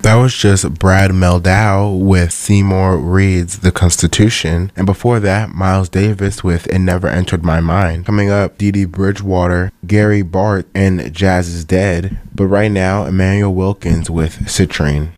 That was just Brad Meldau with Seymour Reed's The Constitution. And before that, Miles Davis with It Never Entered My Mind. Coming up, Dee Dee Bridgewater, Gary Bartz, and Jazz is Dead. But right now, Emmanuel Wilkins with Citrine.